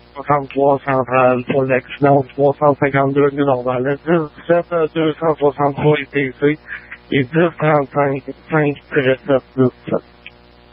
63 centrales pour l'accident 352 du Nord-Val, 17 263 ITC et 1035 5-7 17.